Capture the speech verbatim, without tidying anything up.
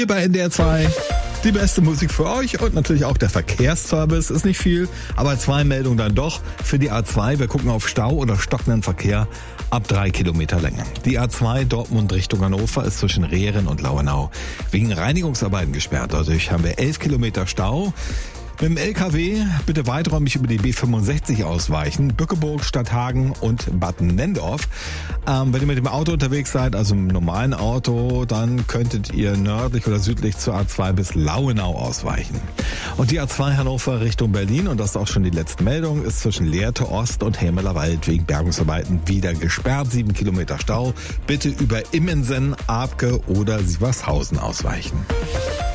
Hier bei N D R zwei die beste Musik für euch und natürlich auch der Verkehrsservice. Ist nicht viel, aber zwei Meldungen dann doch für die A zwei. Wir gucken auf Stau oder stockenden Verkehr ab drei Kilometer Länge. Die A zwei Dortmund Richtung Hannover ist zwischen Rehren und Lauenau wegen Reinigungsarbeiten gesperrt. Dadurch haben wir elf Kilometer Stau. Mit dem L K W bitte weiträumig über die B fünfundsechzig ausweichen. Bückeburg, Stadthagen und Bad Nendorf. Ähm, wenn ihr mit dem Auto unterwegs seid, also im normalen Auto, dann könntet ihr nördlich oder südlich zur A zwei bis Lauenau ausweichen. Und die A zwei Hannover Richtung Berlin, und das ist auch schon die letzte Meldung, ist zwischen Lehrte Ost und Helmeler Wald wegen Bergungsarbeiten wieder gesperrt. Sieben Kilometer Stau. Bitte über Immensen, Abke oder Sievershausen ausweichen.